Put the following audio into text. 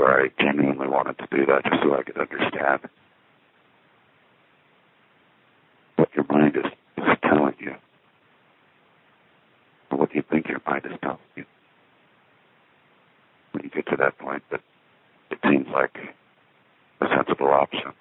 where I genuinely wanted to do that just so I could understand what your mind is telling you, or what you think your mind is telling you. When you get to that point, that it seems like a sensible option.